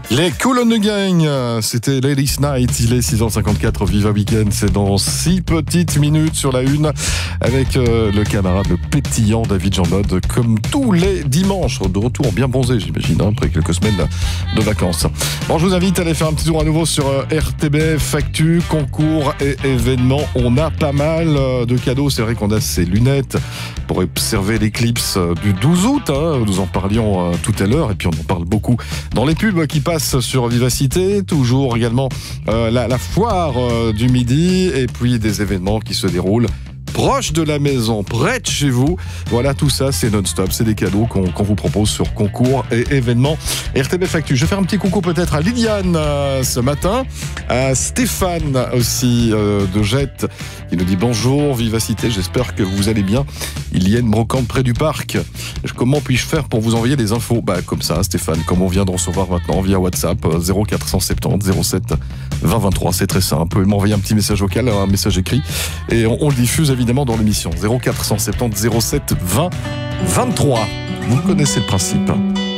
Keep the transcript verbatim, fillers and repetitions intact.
Les Kool and the Gang, c'était Ladies Night, il est six heures cinquante-quatre, Viva Weekend, c'est dans six petites minutes sur la une, avec euh, le camarade, le pétillant David Jean-Mode, comme tous les dimanches, de retour bien bronzé j'imagine, hein, après quelques semaines de vacances. Bon, je vous invite à aller faire un petit tour à nouveau sur euh, R T B F, actu, concours et événements, on a pas mal euh, de cadeaux, c'est vrai qu'on a ces lunettes pour observer l'éclipse euh, du douze août, hein, nous en parlions euh, tout à l'heure, et puis on en parle beaucoup dans les pubs qui passent sur Vivacité, toujours également euh, la, la foire euh, du midi et puis des événements qui se déroulent proche de la maison, près de chez vous. Voilà, tout ça, c'est non-stop. C'est des cadeaux qu'on, qu'on vous propose sur concours et événements R T B F Actu. Je vais faire un petit coucou peut-être à Liliane euh, ce matin, à Stéphane aussi euh, de Jette qui nous dit bonjour, Vivacité, j'espère que vous allez bien. Il y a une brocante près du parc. Comment puis-je faire pour vous envoyer des infos ? Bah, comme ça, Stéphane, comme on vient de recevoir maintenant via WhatsApp, zéro quatre cent soixante-dix zéro sept vingt vingt-trois. C'est très simple. Vous pouvez m'envoyer un petit message vocal, un message écrit, et on, on le diffuse évidemment dans l'émission. zéro quatre cent soixante-dix zéro sept vingt vingt-trois. Vous connaissez le principe.